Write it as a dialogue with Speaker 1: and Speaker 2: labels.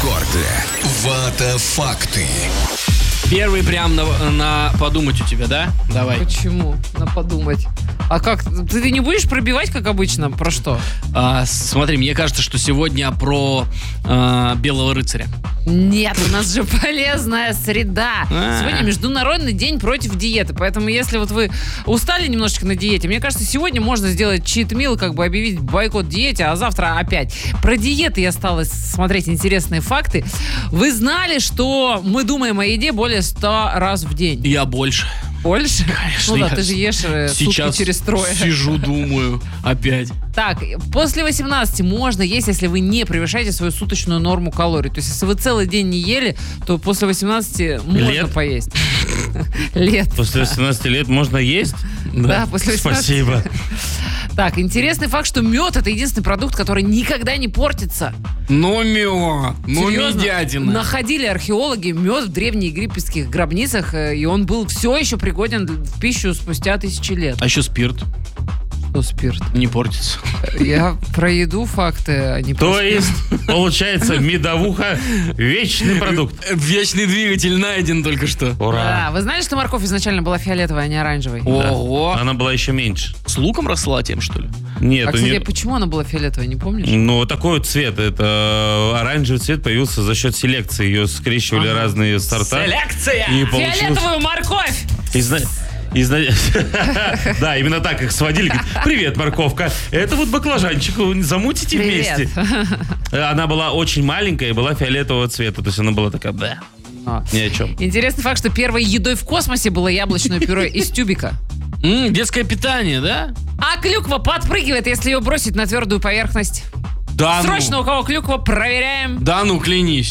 Speaker 1: рекорды. Вата-факты.
Speaker 2: Первый прям на подумать у тебя, да? Давай.
Speaker 3: Почему? На подумать. А как? Ты не будешь пробивать, как обычно? Про что?
Speaker 2: Смотри, мне кажется, что сегодня про Белого рыцаря.
Speaker 3: Нет, у нас же полезная среда.
Speaker 2: А.
Speaker 3: Сегодня Международный день против диеты. Поэтому если вот вы устали немножечко на диете, мне кажется, сегодня можно сделать чит-мил, как бы объявить бойкот диете, а завтра опять. Про диеты я стала смотреть интересные факты. Вы знали, что мы думаем о еде более 100 раз в день?
Speaker 2: Я больше.
Speaker 3: Больше?
Speaker 2: Конечно,
Speaker 3: Ну да,
Speaker 2: я
Speaker 3: ты же ешь сутки
Speaker 2: Сейчас
Speaker 3: через трое.
Speaker 2: сижу, думаю, опять.
Speaker 3: Так, после 18 можно есть, если вы не превышаете свою суточную норму калорий. То есть, если вы целый день не ели, то после 18 можно
Speaker 4: Лет?
Speaker 3: поесть. Лет.
Speaker 4: После 18 лет можно есть?
Speaker 3: Да, после 18.
Speaker 4: Спасибо.
Speaker 3: Так, интересный факт, что мед — это единственный продукт, который никогда не портится.
Speaker 2: Ну,
Speaker 3: Серьезно?
Speaker 2: медядина.
Speaker 3: Находили археологи мед в древнеегипетских гробницах, и он был все еще пригоден в пищу спустя тысячи лет.
Speaker 2: А еще спирт
Speaker 3: Что спирт?
Speaker 2: не портится.
Speaker 3: Я про еду факты, а не про
Speaker 4: То
Speaker 3: спирт.
Speaker 4: есть, получается, медовуха — вечный продукт.
Speaker 2: Вечный двигатель найден только что.
Speaker 3: Да,
Speaker 4: Ура!
Speaker 3: вы знали, что морковь изначально была фиолетовой, а не оранжевой?
Speaker 2: Ого.
Speaker 4: Она была еще меньше.
Speaker 2: С луком росла тем, что ли?
Speaker 4: Нет,
Speaker 3: А,
Speaker 4: у
Speaker 3: кстати,
Speaker 4: нее...
Speaker 3: почему она была фиолетовой, не помнишь?
Speaker 4: Ну, такой вот цвет. Это оранжевый цвет появился за счет селекции. Ее скрещивали разные сорта.
Speaker 2: Селекция!
Speaker 4: И получилось...
Speaker 3: Фиолетовую морковь!
Speaker 4: Да, именно так их сводили. Говорит, привет, морковка. Это вот баклажанчик. Замутите
Speaker 3: Привет.
Speaker 4: вместе. Она была очень маленькая и была фиолетового цвета. То есть она была такая, да, ни о чем.
Speaker 3: Интересный факт, что первой едой в космосе было яблочное пюре из тюбика.
Speaker 2: Детское питание, да?
Speaker 3: А клюква подпрыгивает, если ее бросить на твердую поверхность.
Speaker 2: Да
Speaker 3: Срочно, у кого клюква, проверяем.
Speaker 2: Да ну, клянись.